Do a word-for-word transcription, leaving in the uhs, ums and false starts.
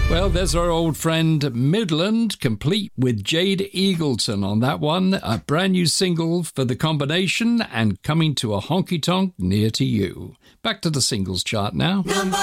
Well, there's our old friend Midland, complete with Jade Eagleton on that one. A brand new single for the combination and coming to a honky-tonk near to you. Back to the singles chart now. Number